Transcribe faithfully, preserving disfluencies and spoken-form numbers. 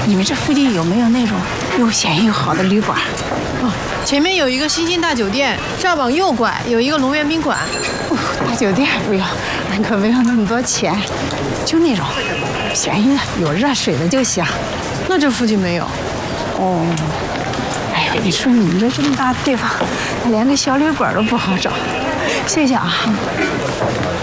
你们这附近有没有那种又便宜又好的旅馆？ 哦，前面有一个新兴大酒店，再往右拐有一个龙源宾馆。 哦，大酒店不要，俺可没有那么多钱，就那种便宜的、有热水的就行。 那这附近没有？ 哦，哎呀，你说你们这这么大的地方，连个小旅馆都不好找。谢谢啊。